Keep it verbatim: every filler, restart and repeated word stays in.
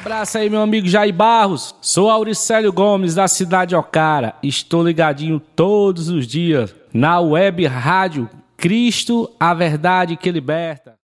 Abraço aí, meu amigo Jair Barros. Sou Auricélio Gomes, da cidade de Ocara. Estou ligadinho todos os dias na web rádio Cristo, a verdade que liberta.